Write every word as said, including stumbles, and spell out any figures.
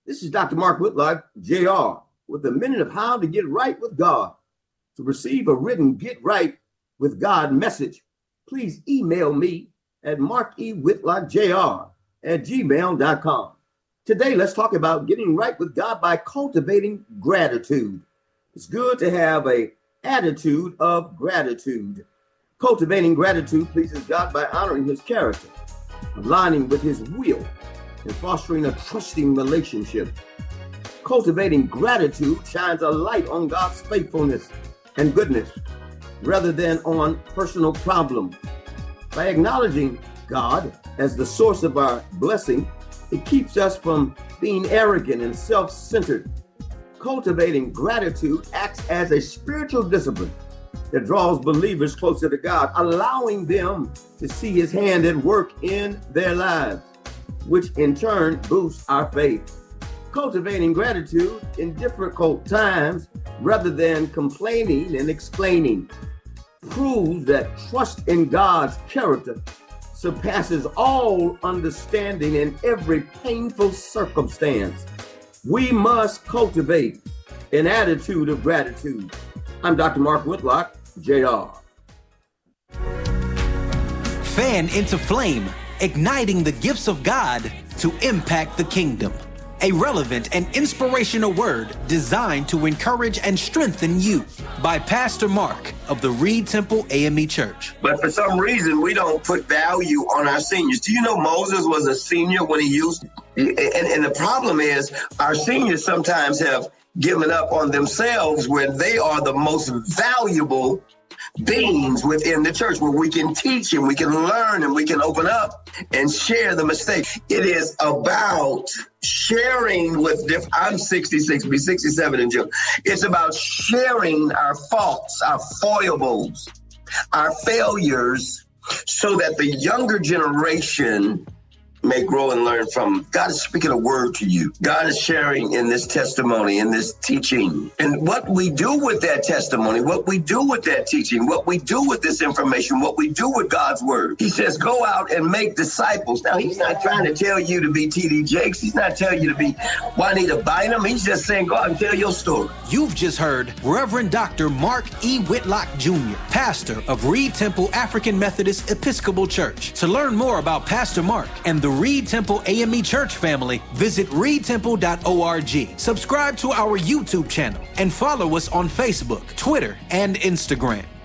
This is Doctor Mark Whitlock, J R, with a minute of how to get right with God. To receive a written Get Right with God message, please email me at markwhitlockjr at gmail dot com. Today, let's talk about getting right with God by cultivating gratitude. It's good to have an attitude of gratitude. Cultivating gratitude pleases God by honoring his character, aligning with his will, and fostering a trusting relationship. Cultivating gratitude shines a light on God's faithfulness and goodness rather than on personal problems. By acknowledging God as the source of our blessing, it keeps us from being arrogant and self-centered. Cultivating gratitude acts as a spiritual discipline that draws believers closer to God, allowing them to see his hand at work in their lives, which in turn boosts our faith. Cultivating gratitude in difficult times rather than complaining and explaining proves that trust in God's character surpasses all understanding in every painful circumstance. We must cultivate an attitude of gratitude. I'm Doctor Mark Whitlock, J R. Fan into flame, igniting the gifts of God to impact the kingdom. A relevant and inspirational word designed to encourage and strengthen you by Pastor Mark of the Reed Temple A M E Church. But for some reason, we don't put value on our seniors. Do you know Moses was a senior when he used, and, and the problem is our seniors sometimes have given up on themselves where they are the most valuable beings within the church, where we can teach and we can learn and we can open up and share the mistakes. It is about sharing with different, I'm sixty-six, be sixty-seven in June. It's about sharing our faults, our foibles, our failures, so that the younger generation may grow and learn from. God is speaking a word to you. God is sharing in this testimony, in this teaching. And what we do with that testimony, what we do with that teaching, what we do with this information, what we do with God's word. He says, go out and make disciples. Now, he's not trying to tell you to be T D Jakes. He's not telling you to be Juanita Bynum. He's just saying, go out and tell your story. You've just heard Reverend Doctor Mark E. Whitlock Junior, pastor of Reed Temple African Methodist Episcopal Church. To learn more about Pastor Mark and the Reed Temple A M E Church family, visit reed temple dot org. Subscribe to our YouTube channel and follow us on Facebook, Twitter, and Instagram.